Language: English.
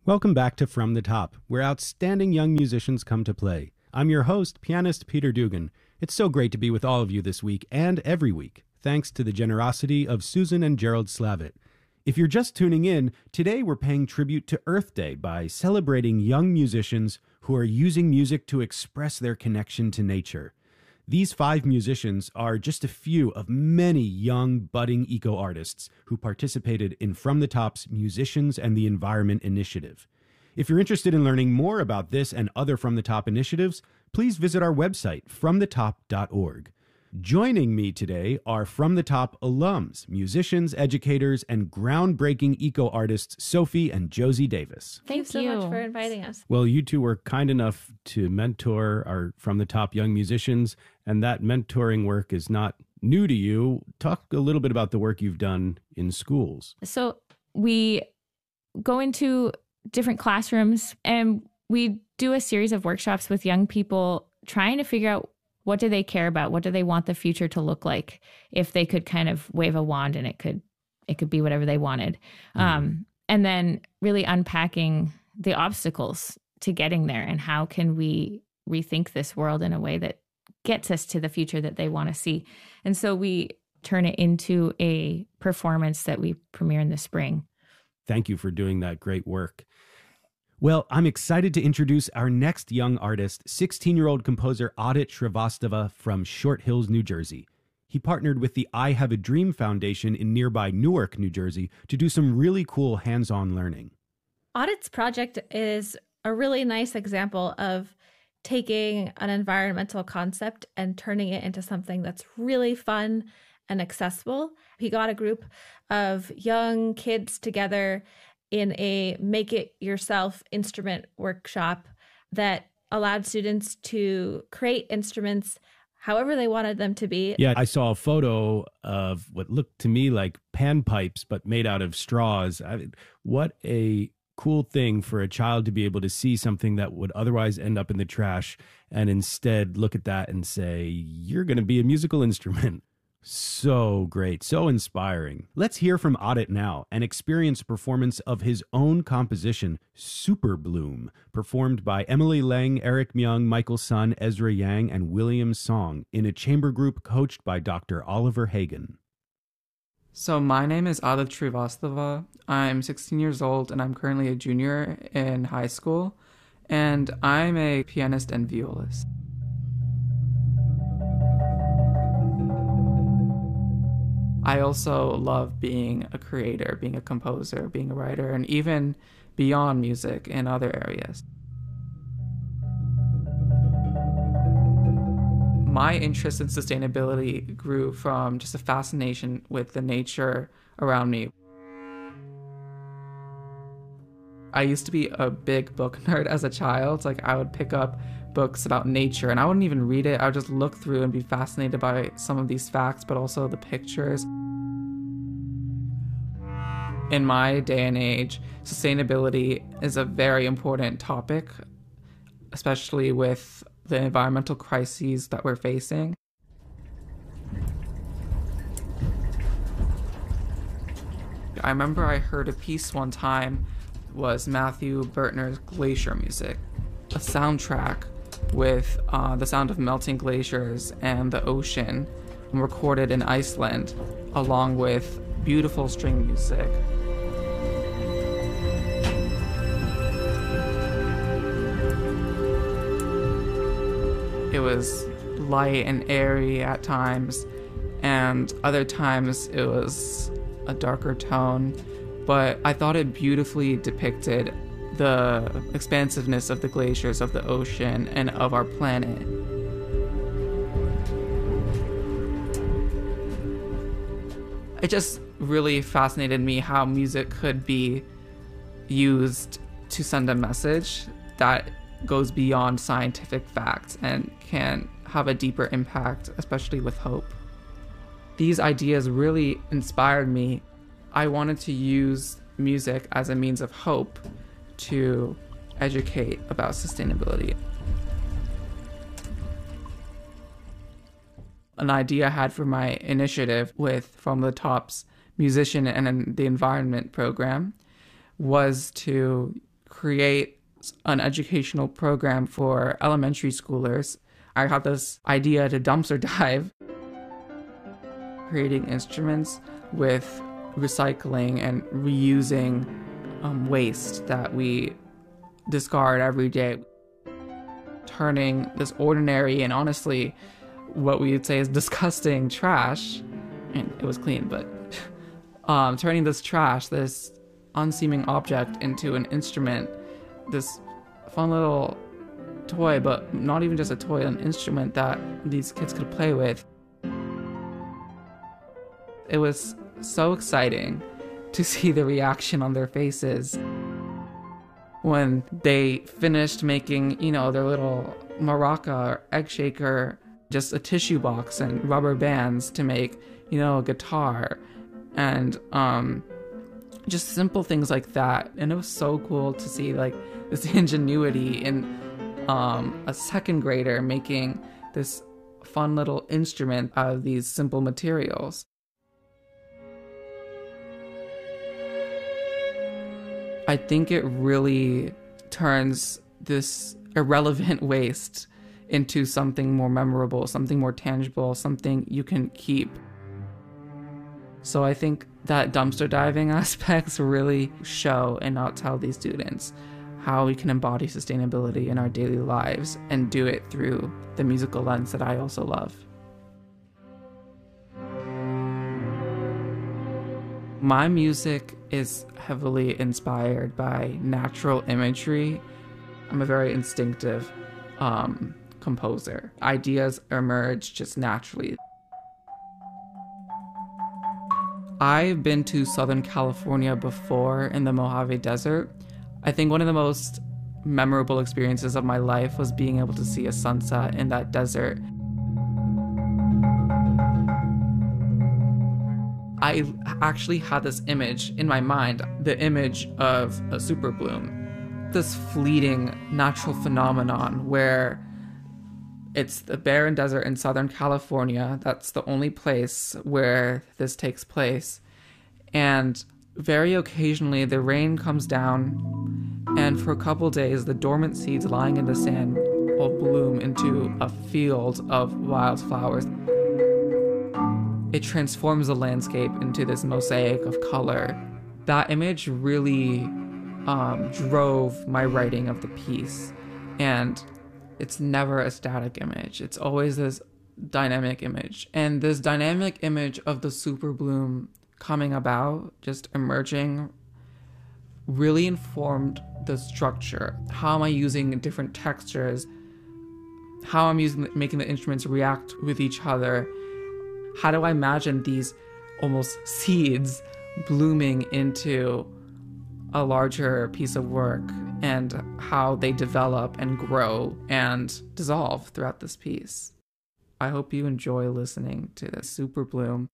Welcome back to From the Top, where outstanding young musicians come to play. I'm your host, pianist Peter Dugan. It's so great to be with all of you this week and every week, thanks to the generosity of Susan and Gerald Slavitt. If you're just tuning in, today we're paying tribute to Earth Day by celebrating young musicians who are using music to express their connection to nature. These 5 musicians are just a few of many young, budding eco-artists who participated in From the Top's Musicians and the Environment Initiative. If you're interested in learning more about this and other From the Top initiatives, please visit our website, fromthetop.org. Joining me today are From the Top alums, musicians, educators, and groundbreaking eco-artists Sophie and Josie Davis. Thank you so much for inviting us. Well, you two were kind enough to mentor our From the Top young musicians, and that mentoring work is not new to you. Talk a little bit about the work you've done in schools. So we go into different classrooms and we do a series of workshops with young people trying to figure out what do they care about? What do they want the future to look like? If they could kind of wave a wand and it could be whatever they wanted. And then really unpacking the obstacles to getting there and how can we rethink this world in a way that gets us to the future that they want to see. And so we turn it into a performance that we premiere in the spring. Thank you for doing that great work. Well, I'm excited to introduce our next young artist, 16-year-old composer Adit Shrivastava from Short Hills, New Jersey. He partnered with the I Have a Dream Foundation in nearby Newark, New Jersey, to do some really cool hands-on learning. Adit's project is a really nice example of taking an environmental concept and turning it into something that's really fun and accessible. He got a group of young kids together in a make-it-yourself instrument workshop that allowed students to create instruments however they wanted them to be. Yeah, I saw a photo of what looked to me like panpipes, but made out of straws. What a cool thing for a child to be able to see something that would otherwise end up in the trash and instead look at that and say, you're going to be a musical instrument. So great, so inspiring. Let's hear from Adit now and experience a performance of his own composition, Super Bloom, performed by Emily Lang, Eric Myung, Michael Sun, Ezra Yang, and William Song in a chamber group coached by Dr. Oliver Hagen. So my name is Adit Shrivastava. I'm 16 years old and I'm currently a junior in high school, and I'm a pianist and violist. I also love being a creator, being a composer, being a writer, and even beyond music in other areas. My interest in sustainability grew from just a fascination with the nature around me. I used to be a big book nerd as a child. Like, I would pick up books about nature and I wouldn't even read it. I would just look through and be fascinated by some of these facts, but also the pictures. In my day and age, sustainability is a very important topic, especially with the environmental crises that we're facing. I remember I heard a piece one time was Matthew Bertner's Glacier Music, a soundtrack with the sound of melting glaciers and the ocean, recorded in Iceland, along with beautiful string music. It was light and airy at times, and other times it was a darker tone, but I thought it beautifully depicted the expansiveness of the glaciers, of the ocean, and of our planet. It just really fascinated me how music could be used to send a message that goes beyond scientific facts and can have a deeper impact, especially with hope. These ideas really inspired me. I wanted to use music as a means of hope to educate about sustainability. An idea I had for my initiative with From the Top's Musician and the Environment program was to create an educational program for elementary schoolers. I had this idea to dumpster dive, creating instruments with recycling and reusing waste that we discard every day. Turning this ordinary and honestly what we would say is disgusting trash, and it was clean, but turning this trash, this unseeming object, into an instrument, this fun little toy, but not even just a toy, an instrument that these kids could play with. It was so exciting to see the reaction on their faces when they finished making, their little maraca or egg shaker, just a tissue box and rubber bands to make, a guitar, and just simple things like that. And it was so cool to see like this ingenuity in a second grader making this fun little instrument out of these simple materials. I think it really turns this irrelevant waste into something more memorable, something more tangible, something you can keep. So I think that dumpster diving aspects really show and not tell these students how we can embody sustainability in our daily lives and do it through the musical lens that I also love. My music is heavily inspired by natural imagery. I'm a very instinctive composer. Ideas emerge just naturally. I've been to Southern California before in the Mojave Desert. I think one of the most memorable experiences of my life was being able to see a sunset in that desert. I actually had this image in my mind, the image of a super bloom, this fleeting natural phenomenon where it's the barren desert in Southern California. That's the only place where this takes place. And very occasionally the rain comes down, and for a couple days the dormant seeds lying in the sand will bloom into a field of wildflowers. It transforms the landscape into this mosaic of color. That image really drove my writing of the piece. And it's never a static image. It's always this dynamic image. And this dynamic image of the super bloom coming about, just emerging, really informed the structure. How am I using different textures? How I'm making the instruments react with each other? How do I imagine these almost seeds blooming into a larger piece of work, and how they develop and grow and dissolve throughout this piece? I hope you enjoy listening to the Super Bloom.